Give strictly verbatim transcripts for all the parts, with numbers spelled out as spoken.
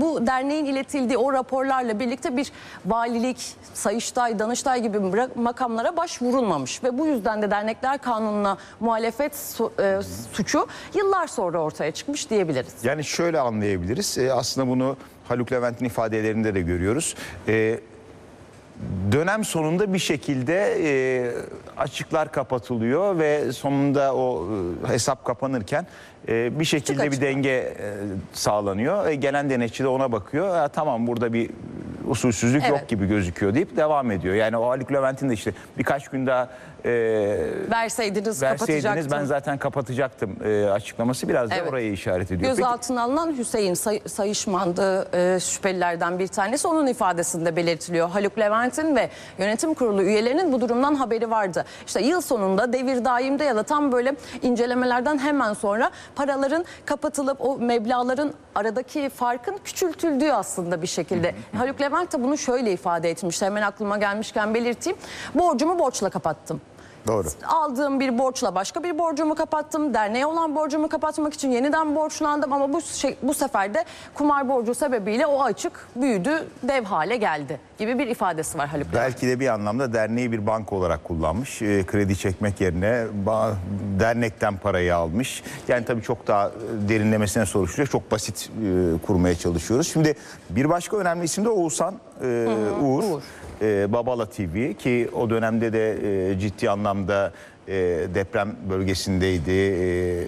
bu derneğin iletildiği o raporlarla birlikte bir valilik, Sayıştay, Danıştay gibi makamlara başvurulmamış ve bu yüzden de dernekler kanununa muhalefet su, e, suçu yıllar sonra ortaya çıkmış diyebiliriz. Yani şöyle anlayabiliriz. E, aslında bunu Haluk Levent'in ifadelerinde de görüyoruz. E, dönem sonunda bir şekilde e, açıklar kapatılıyor ve sonunda o e, hesap kapanırken e, bir şekilde bir denge e, sağlanıyor. E, gelen denetçi de ona bakıyor. E, tamam, burada bir usulsüzlük evet. yok gibi gözüküyor deyip devam ediyor. Yani o Haluk Levent'in de işte birkaç gün daha e, verseydiniz, verseydiniz ben zaten kapatacaktım e, açıklaması biraz da evet. oraya işaret ediyor. Gözaltına alınan Hüseyin Say Sayışman'dı e, şüphelilerden bir tanesi. Onun ifadesinde belirtiliyor. Haluk Levent'in ve yönetim kurulu üyelerinin bu durumdan haberi vardı. İşte yıl sonunda devir daimde ya da tam böyle incelemelerden hemen sonra paraların kapatılıp o meblağların aradaki farkın küçültüldüğü aslında bir şekilde. Haluk Levent de bunu şöyle ifade etmişti. Hemen aklıma gelmişken belirteyim. Borcumu borçla kapattım. Doğru. Aldığım bir borçla başka bir borcumu kapattım. Derneğe olan borcumu kapatmak için yeniden borçlandım ama bu şey, bu sefer de kumar borcu sebebiyle o açık büyüdü, dev hale geldi gibi bir ifadesi var Haluk Levent. Belki de bir anlamda derneği bir banka olarak kullanmış. E, kredi çekmek yerine dernekten parayı almış. Yani tabii çok daha derinlemesine soruşturuyor. Çok basit e, kurmaya çalışıyoruz. Şimdi bir başka önemli isim de Oğuzhan e, Hı, Uğur. Uğur. E, Babala T V ki o dönemde de e, ciddi anlamda e, deprem bölgesindeydi. E,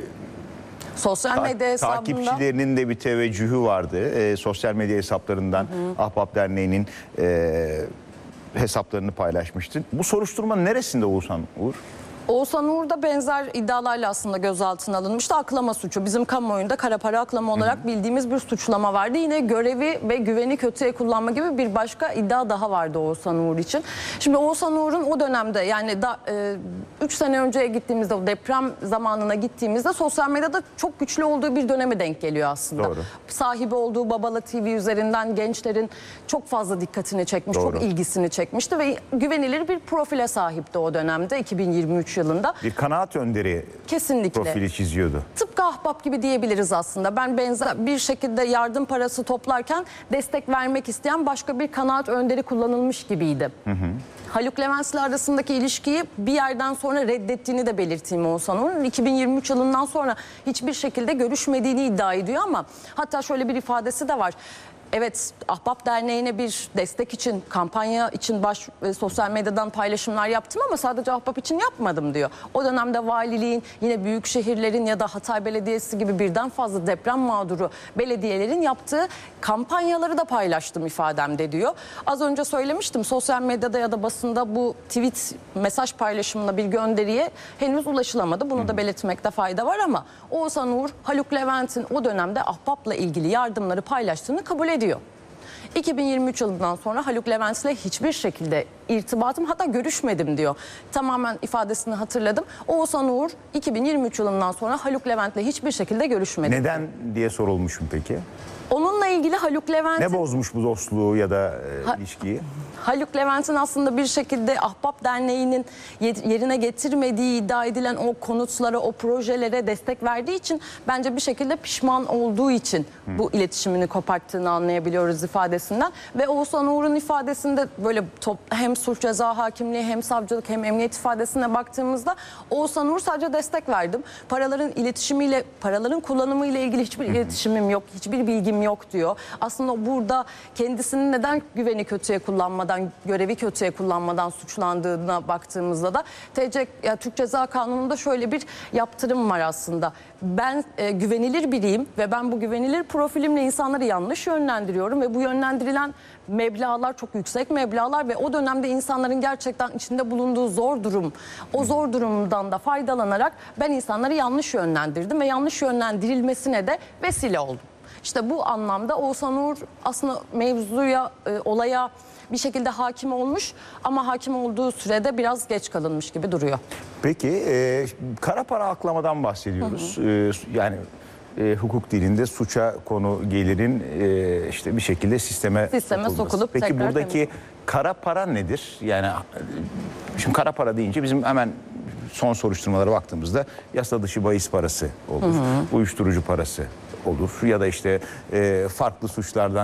sosyal medya hesabında takipçilerinin de bir teveccühü vardı. E, sosyal medya hesaplarından hı hı. Ahbap Derneği'nin e, hesaplarını paylaşmıştı. Bu soruşturma neresinde Oğuzhan Uğur? Oğuzhan Uğur da benzer iddialarla aslında gözaltına alınmıştı. Aklama suçu. Bizim kamuoyunda kara para aklama olarak Hı. bildiğimiz bir suçlama vardı. Yine görevi ve güveni kötüye kullanma gibi bir başka iddia daha vardı Oğuzhan Uğur için. Şimdi Oğuzhan Uğur'un o dönemde yani da üç e, sene önceye gittiğimizde, o deprem zamanına gittiğimizde sosyal medyada çok güçlü olduğu bir döneme denk geliyor aslında. Doğru. Sahibi olduğu Babala T V üzerinden gençlerin çok fazla dikkatini çekmiş, Doğru. çok ilgisini çekmişti ve güvenilir bir profile sahipti o dönemde iki bin yirmi üç yılında. Bir kanaat önderi Kesinlikle. profili çiziyordu. Tıpkı Ahbap gibi diyebiliriz aslında. Ben benzer bir şekilde yardım parası toplarken destek vermek isteyen başka bir kanaat önderi kullanılmış gibiydi. Hı hı. Haluk Levent'le arasındaki ilişkiyi bir yerden sonra reddettiğini de belirteyim Oğuzhan Uğur'un. iki bin yirmi üç yılından sonra hiçbir şekilde görüşmediğini iddia ediyor ama hatta şöyle bir ifadesi de var. Evet, Ahbap Derneği'ne bir destek için, kampanya için baş, e, sosyal medyadan paylaşımlar yaptım ama sadece Ahbap için yapmadım diyor. O dönemde valiliğin, yine büyük şehirlerin ya da Hatay Belediyesi gibi birden fazla deprem mağduru belediyelerin yaptığı kampanyaları da paylaştım ifademde diyor. Az önce söylemiştim, sosyal medyada ya da basında bu tweet mesaj paylaşımına bir gönderiye henüz ulaşılamadı. Bunu da belirtmekte fayda var ama Oğuzhan Uğur, Haluk Levent'in o dönemde Ahbap'la ilgili yardımları paylaştığını kabul ediyor. iki bin yirmi üç yılından sonra Haluk Levent'le hiçbir şekilde irtibatım, hatta görüşmedim diyor. Tamamen ifadesini hatırladım. Oğuzhan Uğur iki bin yirmi üç yılından sonra Haluk Levent'le hiçbir şekilde görüşmedi. Neden diye sorulmuşum peki? Onunla ilgili Haluk Levent'in... Ne bozmuş bu dostluğu ya da e, ha, ilişkiyi? Haluk Levent'in aslında bir şekilde Ahbap Derneği'nin yerine getirmediği iddia edilen o konutlara, o projelere destek verdiği için bence bir şekilde pişman olduğu için Hı. bu iletişimini koparttığını anlayabiliyoruz ifadesinden. Ve Oğuzhan Uğur'un ifadesinde böyle top, hem suç ceza hakimliği hem savcılık hem emniyet ifadesine baktığımızda Oğuzhan Uğur sadece destek verdim. Paraların iletişimiyle, paraların kullanımıyla ilgili hiçbir Hı. iletişimim yok, hiçbir bilgim yok diyor. Aslında burada kendisinin neden güveni kötüye kullanmadan, görevi kötüye kullanmadan suçlandığına baktığımızda da T C ya Türk Ceza Kanunu'nda şöyle bir yaptırım var aslında. Ben e, güvenilir biriyim ve ben bu güvenilir profilimle insanları yanlış yönlendiriyorum ve bu yönlendirilen meblağlar çok yüksek meblağlar ve o dönemde insanların gerçekten içinde bulunduğu zor durum, o zor durumdan da faydalanarak ben insanları yanlış yönlendirdim ve yanlış yönlendirilmesine de vesile oldum. İşte bu anlamda Oğuzhan Uğur aslında mevzuya, e, olaya bir şekilde hakim olmuş ama hakim olduğu sürede biraz geç kalınmış gibi duruyor. Peki e, kara para aklamadan bahsediyoruz. Hı hı. E, yani e, hukuk dilinde suça konu gelirin e, işte bir şekilde sisteme, sisteme sokulup Peki tekrar buradaki temiz. Kara para nedir? Yani şimdi kara para deyince bizim hemen son soruşturmalara baktığımızda yasa dışı bahis parası olur, hı hı. uyuşturucu parası olur ya da işte e, farklı suçlardan